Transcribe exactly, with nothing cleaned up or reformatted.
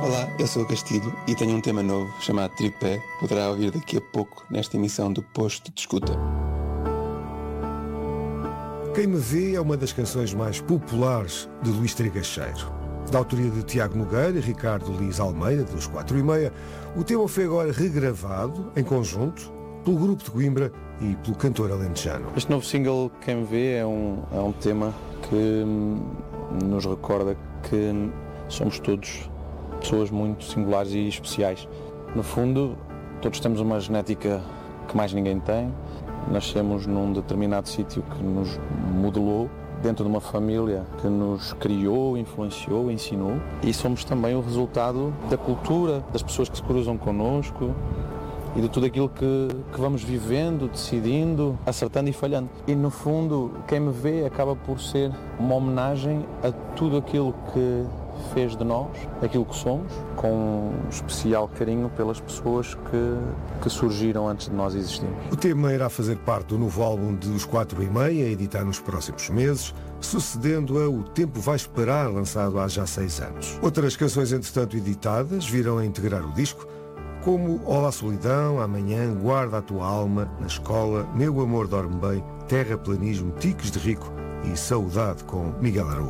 Olá, eu sou o Castilho e tenho um tema novo chamado Tripé. Poderá ouvir daqui a pouco nesta emissão do Posto de Escuta. Quem Me Vê é uma das canções mais populares de Luís Trigacheiro. Da autoria de Tiago Nogueira e Ricardo Liz Almeida, dos quatro e meia, o tema foi agora regravado, em conjunto, pelo Grupo de Coimbra e pelo cantor alentejano. Este novo single, Quem Me Vê, é um, é um tema que nos recorda que somos todos pessoas muito singulares e especiais. No fundo, todos temos uma genética que mais ninguém tem. Nascemos num determinado sítio que nos modelou, dentro de uma família que nos criou, influenciou, ensinou, e somos também o resultado da cultura, das pessoas que se cruzam connosco e de tudo aquilo que, que vamos vivendo, decidindo, acertando e falhando. E no fundo, Quem Me Vê acaba por ser uma homenagem a tudo aquilo que fez de nós, aquilo que somos, com um especial carinho pelas pessoas que, que surgiram antes de nós existirmos. O tema irá fazer parte do novo álbum de Os quatro e meia, editar nos próximos meses, sucedendo a O Tempo Vai Esperar, lançado há já seis anos. Outras canções, entretanto editadas, virão a integrar o disco, como Olá Solidão, Amanhã, Guarda a Tua Alma, Na Escola, Meu Amor Dorme Bem, Terraplanismo, Tiques de Rico e Saudade, com Miguel Araújo.